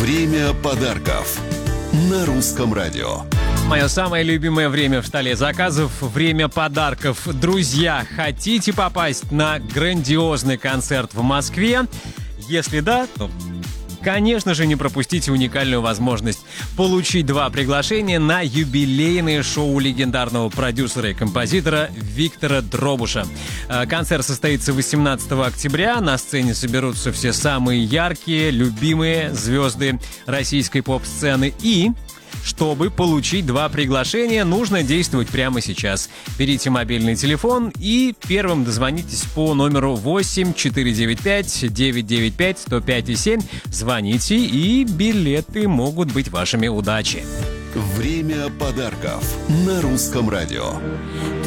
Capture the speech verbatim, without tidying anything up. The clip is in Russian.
Время подарков на Русском радио. Мое самое любимое время в столе заказов – время подарков. Друзья, хотите попасть на грандиозный концерт в Москве? Если да, то, конечно же, не пропустите уникальную возможность получить два приглашения на юбилейное шоу легендарного продюсера и композитора Виктора Дробуша. Концерт состоится восемнадцатого октября. На сцене соберутся все самые яркие, любимые звезды российской поп-сцены. И чтобы получить два приглашения, нужно действовать прямо сейчас. Берите мобильный телефон и первым дозвонитесь по номеру восемь четыре девять пять девять девять пять сто пять и семь. Звоните, и билеты могут быть вашими. Удачи! Время подарков на Русском радио.